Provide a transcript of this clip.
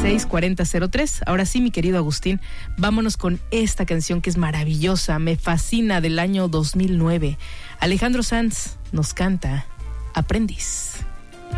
640-03. Ahora sí, mi querido Agustín, vámonos con esta canción que es maravillosa, me fascina, del año 2009. Alejandro Sanz nos canta Aprendiz.